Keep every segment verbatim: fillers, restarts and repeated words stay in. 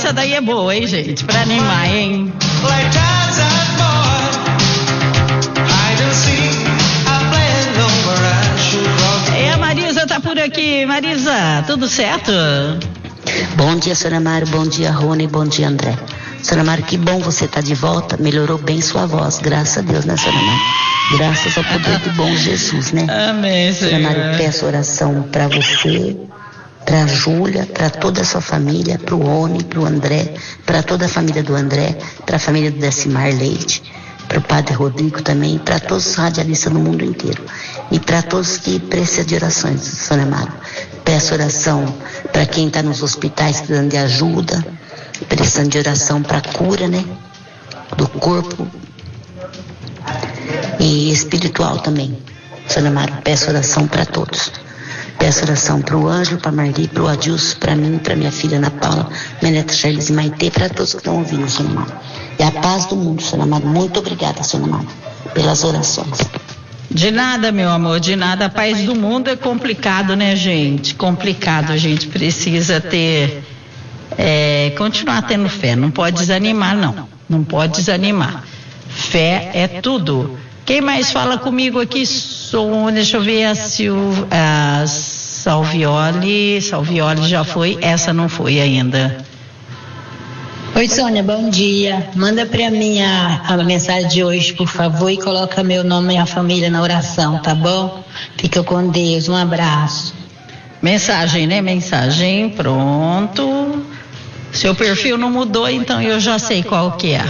essa daí é boa, hein, gente? Pra animar, hein? E a Marisa tá por aqui. Marisa, tudo certo? Bom dia, senhora Mário, bom dia, Rony, bom dia, André. Senhora Mário, que bom você estar tá de volta, melhorou bem sua voz, graças a Deus, né, senhora Mário? Graças ao poder do bom Jesus, né? Amém, senhora Mário, peço oração para você, para a Júlia, para toda a sua família, para o Rony, para o André, para toda a família do André, para a família do Decimar Leite, para o Padre Rodrigo também, para todos os radialistas no mundo inteiro e para todos que precisam de orações, senhora Mário. Peço oração para quem está nos hospitais precisando de ajuda, precisando de oração para cura, né? Do corpo e espiritual também. Senhora Mário, peço oração para todos. Peço oração para o Ângelo, para a Marli, para o Adilson, para mim, para minha filha Ana Paula, minha neta Charles e Maitê, para todos que estão ouvindo, senhora Mário. E a paz do mundo, senhora Mário. Muito obrigada, senhora Mário, pelas orações. De nada, meu amor, de nada. A paz do mundo é complicado, né, gente? Complicado, a gente precisa ter, é, continuar tendo fé, não pode desanimar, não. Não pode desanimar. Fé é tudo. Quem mais fala comigo aqui? Sou, deixa eu ver, a, Sil, a Salvioli, Salvioli já foi, essa não foi ainda. Oi, Sônia, bom dia. Manda para mim a, a mensagem de hoje, por favor, e coloca meu nome e a família na oração, tá bom? Fica com Deus, um abraço. Mensagem, né? Mensagem, pronto. Seu perfil não mudou, então eu já sei qual que é.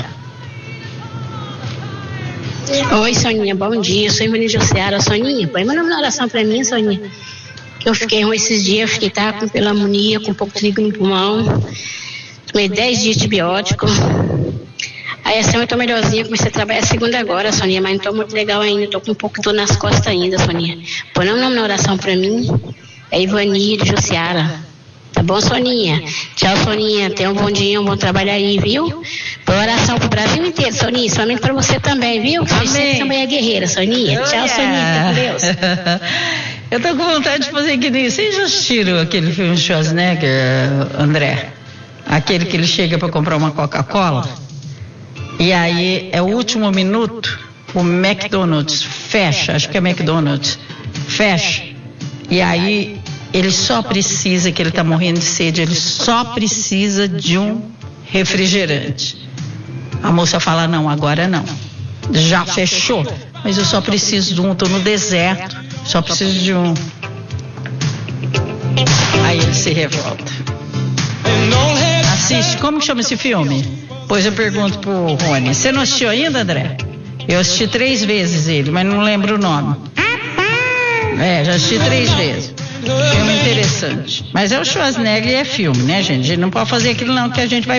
Oi, Soninha, bom dia. Eu sou Ivani Josiara. Soninha, põe meu nome na oração pra mim, Soninha. Que eu fiquei ruim esses dias, eu fiquei tá, com pneumonia, com um pouco de líquido no pulmão. Tomei dez dias de antibiótico. Aí assim eu tô melhorzinha, comecei a trabalhar segunda agora, Soninha, mas não tô muito legal ainda, tô com um pouco de dor nas costas ainda, Soninha. Põe meu nome na oração pra mim. É Ivani Josiara. Tá bom, Soninha? Tchau, Soninha. Tenha um bom dia, um bom trabalho aí, viu? Boa oração pro Brasil inteiro, Soninha. Somente pra você também, viu? Você também é guerreira, Soninha. Tchau, yeah. Soninha. Fica com Deus. Eu tô com vontade de fazer que nem... Vocês já assistiram aquele filme Schwarzenegger, André? Aquele que ele chega pra comprar uma Coca-Cola? E aí é o último minuto, o McDonald's fecha, acho que é McDonald's, fecha. E aí... ele só precisa, que ele está morrendo de sede, ele só precisa de um refrigerante. A moça fala, não, agora não. Já fechou, mas eu só preciso de um, estou no deserto, só preciso de um. Aí ele se revolta. Assiste, como que chama esse filme? Pois eu pergunto pro Rony. Você não assistiu ainda, André? Eu assisti três vezes ele, mas não lembro o nome. É, já assisti três vezes. Filme interessante. Mas é o Schwarzenegger e é filme, né, gente? A gente não pode fazer aquilo não, que a gente vai